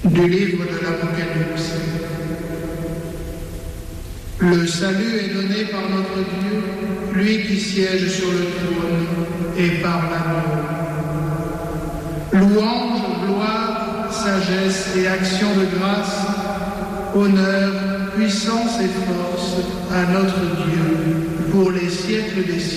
Du livre de l'Apocalypse. Le salut est donné par notre Dieu, lui qui siège sur le trône et par l'amour. Louange, gloire, sagesse et action de grâce, honneur, puissance et force à notre Dieu pour les siècles des siècles.